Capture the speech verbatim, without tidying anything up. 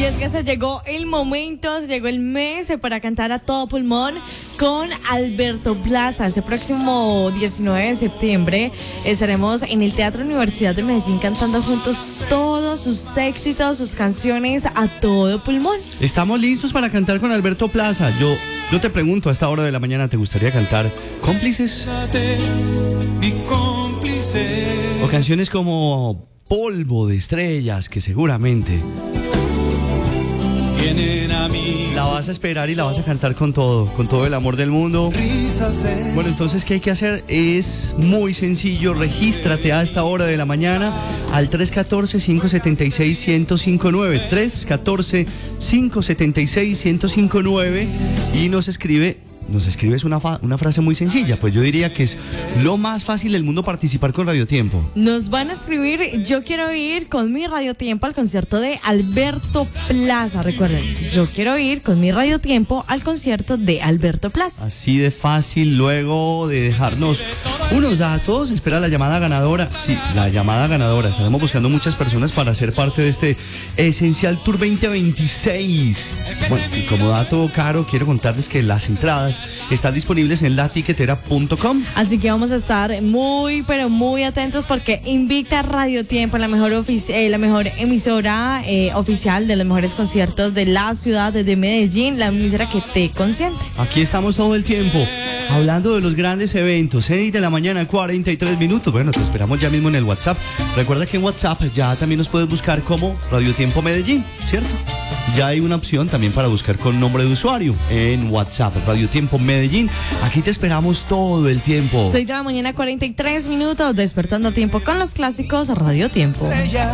Y es que se llegó el momento, se llegó el mes para cantar a todo pulmón con Alberto Plaza. Ese próximo diecinueve de septiembre estaremos en el Teatro Universidad de Medellín cantando juntos todos sus éxitos, sus canciones a todo pulmón. Estamos listos para cantar con Alberto Plaza. Yo, yo te pregunto, a esta hora de la mañana, ¿te gustaría cantar Cómplices? Mi cómplice. O canciones como Polvo de Estrellas, que seguramente Vienen a mí. la vas a esperar y la vas a cantar con todo, con todo el amor del mundo. Bueno, entonces, ¿qué hay que hacer? Es muy sencillo. Regístrate a esta hora de la mañana al tres uno cuatro, cinco siete seis, uno cero cinco nueve. tres uno cuatro, cinco siete seis, uno cero cinco nueve y nos escribe. Nos escribes una, fa- una frase muy sencilla. Pues yo diría que es lo más fácil del mundo participar con Radio Tiempo. Nos van a escribir: yo quiero ir con mi Radio Tiempo al concierto de Alberto Plaza. Recuerden, yo quiero ir con mi Radio Tiempo al concierto de Alberto Plaza. Así de fácil. Luego de dejarnos unos datos, espera la llamada ganadora. Sí, la llamada ganadora. Estaremos buscando muchas personas para ser parte de este Esencial Tour veinte veintiséis. Bueno, y como dato caro, quiero contarles que las entradas están disponibles en la tiquetera punto com. Así que vamos a estar muy, pero muy atentos porque Invicta Radio Tiempo, la mejor, ofici- eh, la mejor emisora eh, oficial de los mejores conciertos de la ciudad de Medellín, la emisora que te consiente. Aquí estamos todo el tiempo hablando de los grandes eventos. seis de la mañana, cuarenta y tres minutos. Bueno, te esperamos ya mismo en el WhatsApp. Recuerda que en WhatsApp ya también nos puedes buscar como Radio Tiempo Medellín, ¿cierto? Ya hay una opción también para buscar con nombre de usuario en WhatsApp, Radio Tiempo Medellín. Aquí te esperamos todo el tiempo. seis de la mañana, cuarenta y tres minutos, despertando a tiempo con los clásicos Radio Tiempo.